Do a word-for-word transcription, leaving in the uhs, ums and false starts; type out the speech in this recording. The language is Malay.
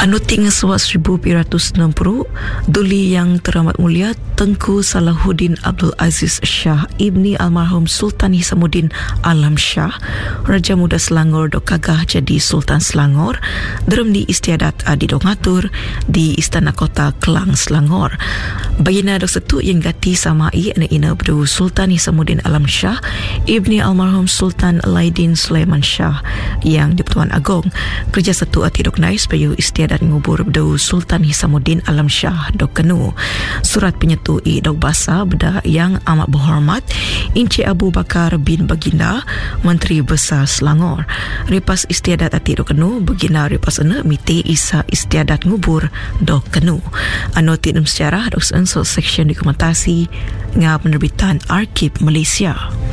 Anu tinggal suat seribu sembilan ratus enam puluh, Duli Yang Teramat Mulia Tengku Salahuddin Abdul Aziz Shah Ibni Almarhum Sultan Hisamuddin Alam Shah, Raja Muda Selangor dok kagah jadi Sultan Selangor, derem di istiadat adi dok ngatur di Istana Kota Kelang Selangor. Bagina dok setu yang gati samai anak ina berdu Sultan Hisamuddin Alam Shah Ibni Almarhum Sultan Alaidin Sulaiman Shah yang di Pertuan Agong. Kerja setu ati dok nais bayu istiadat ngubur berdu Sultan Hisamuddin Alam Shah dok kenu. Surat penyetui dok basa beda yang amat berhormat Encik Abu Bakar bin Baginda Menteri Besar Selangor. Ripas istiadat ati dok kenu Baginda ripas ena miti isa istiadat ngubur dok kenu. Anotit dalam sejarah dok sensor seksyen dokumentasi ngah penerbitan Arkib Malaysia.